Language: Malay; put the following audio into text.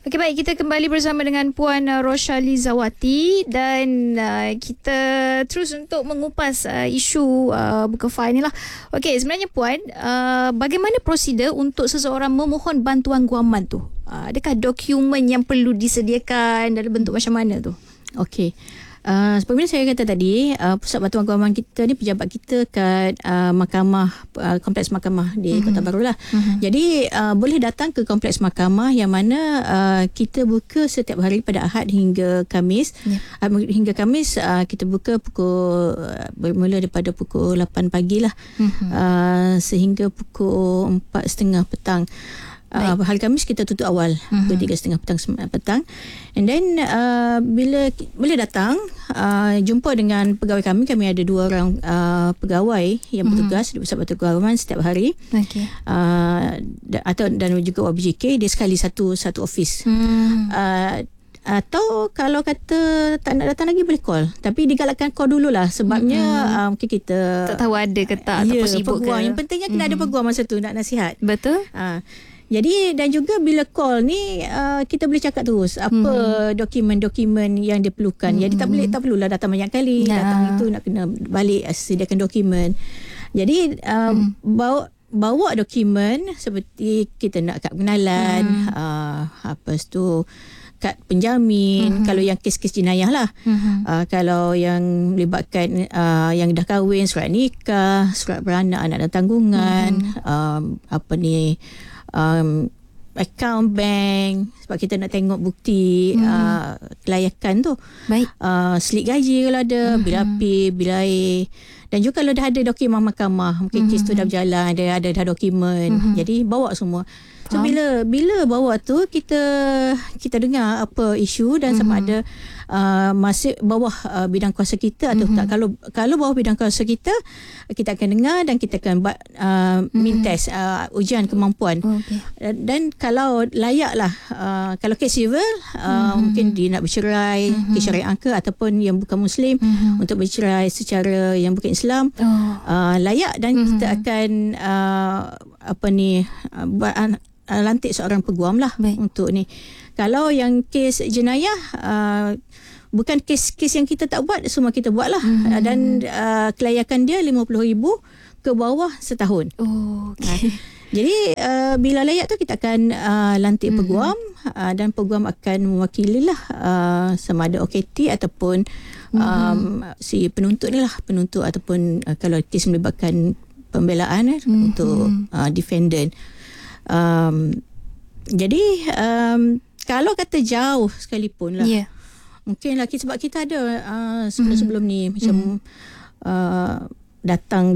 Okey, baik, kita kembali bersama dengan Puan Roshali Zawati dan kita terus untuk mengupas isu buka fail ni lah. Okey, sebenarnya Puan, bagaimana prosedur untuk seseorang memohon bantuan guaman tu? Adakah dokumen yang perlu disediakan dalam bentuk macam mana tu? Okey. Seperti saya kata tadi, Pusat Bantuan Guaman kita ni pejabat kita kat mahkamah, kompleks mahkamah di Kota Baru lah. Jadi boleh datang ke kompleks mahkamah yang mana kita buka setiap hari pada Ahad hingga Khamis. Hingga Khamis kita buka bermula daripada pukul 8 pagi lah sehingga pukul 4.30 petang. Hari Khamis kita tutup awal pukul 3.30 petang. And then bila boleh datang jumpa dengan pegawai kami ada 2 orang pegawai yang bertugas di Pusat Bantuan Guaman setiap hari. Dan juga OBJK, dia sekali satu office. Atau kalau kata tak nak datang lagi boleh call, tapi digalakkan call dululah sebabnya mungkin kita tak tahu ada ke tak ataupun sibuk ke. Yang pentingnya kena ada peguam masa tu nak nasihat. Betul. Jadi dan juga bila call ni kita boleh cakap terus apa dokumen-dokumen yang diperlukan. Jadi tak perlulah datang banyak kali. Datang itu nak kena balik sediakan dokumen. Jadi bawa dokumen seperti kita nak kad pengenalan, kad penjamin, kalau yang kes-kes jenayah lah. Kalau yang melibatkan yang dah kahwin, surat nikah, surat beranak, anak dan tanggungan, akaun bank, sebab kita nak tengok bukti kelayakan tu. Baik. Slip gaji kalau ada, bil api, bil air. Dan juga kalau dah ada dokumen mahkamah, mungkin kes tu dah berjalan, ada dokumen. Jadi bawa semua. So bila bawa tu kita dengar apa isu dan sama ada masih bawah bidang kuasa kita atau tak. Kalau bawah bidang kuasa kita akan dengar dan kita akan buat test ujian kemampuan. Dan kalau layaklah kalau kes civil mungkin dia nak bercerai, kes syariah ke ataupun yang bukan muslim untuk bercerai secara yang bukan Islam, layak dan kita akan lantik seorang peguam lah. Baik. Untuk ni. Kalau yang kes jenayah bukan kes yang kita tak buat, semua kita buat lah. Dan kelayakan dia 50,000 ke bawah setahun. Jadi bila layak tu kita akan lantik peguam dan peguam akan mewakili lah sama ada OKT ataupun si penuntut ni lah, penuntut ataupun kalau kes melibatkan pembelaan untuk defendant. Jadi kalau kata jauh sekalipun lah, mungkin lagi sebab kita ada sebelum ni macam datang